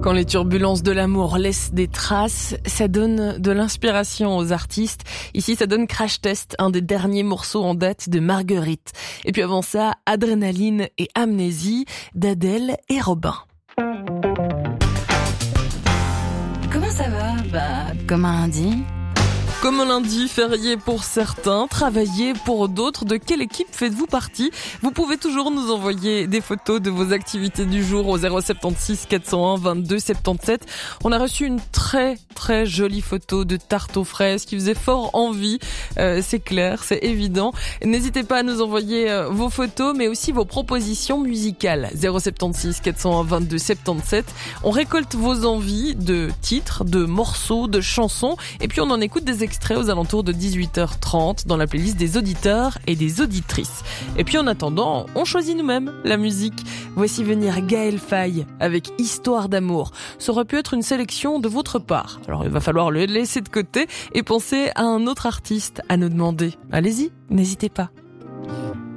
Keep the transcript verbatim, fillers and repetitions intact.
Quand les turbulences de l'amour laissent des traces, ça donne de l'inspiration aux artistes. Ici, ça donne Crash Test, un des derniers morceaux en date de Marguerite. Et puis avant ça, Adrénaline et Amnésie d'Adèle et Robin. Comment ça va ? Bah, comme un lundi. Comme un lundi férié pour certains, travaillé pour d'autres. De quelle équipe faites-vous partie ? Vous pouvez toujours nous envoyer des photos de vos activités du jour au zéro sept six quatre zéro un vingt-deux soixante-dix-sept. On a reçu une très très jolie photo de tarte aux fraises qui faisait fort envie. Euh, c'est clair, c'est évident. N'hésitez pas à nous envoyer euh, vos photos, mais aussi vos propositions musicales. zéro sept six quatre zéro un vingt-deux soixante-dix-sept. On récolte vos envies de titres, de morceaux, de chansons, et puis on en écoute des extraits aux alentours de dix-huit heures trente dans la playlist des auditeurs et des auditrices. Et puis en attendant, on choisit nous-mêmes la musique. Voici venir Gaël Faye avec Histoire d'amour. Ça aurait pu être une sélection de votre part. Alors il va falloir le laisser de côté et penser à un autre artiste à nous demander. Allez-y, n'hésitez pas.